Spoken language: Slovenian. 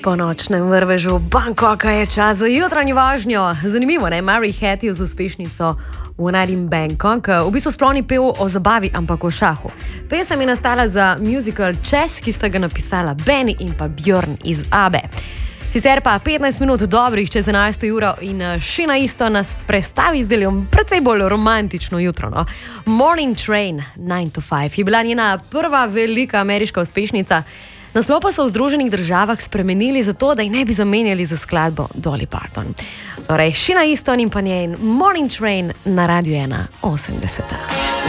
Po nočnem vrvežu Bangkoka je čas za jutranjo vožnjo. Zanimivo, ne? Mary Hattie z uspešnico One Night in Bangkok v bistvu sploh ni pel o zabavi, ampak o šahu. Pesem je nastala za musical Chess, ki sta ga napisala Benny in pa Björn iz ABBE. Sicer pa 15 minut dobrih čez 11. uro in še na isto nas prestavi z delom precej bolj romantično jutro. No? Morning Train 9 to 5 je bila njena prva velika ameriška uspešnica. Naslov pa so v Združenih državah spremenili zato, da ji ne bi zamenjali za skladbo Dolly Parton. Torej, še na isto in pa njen Morning Train na Radio 1 80.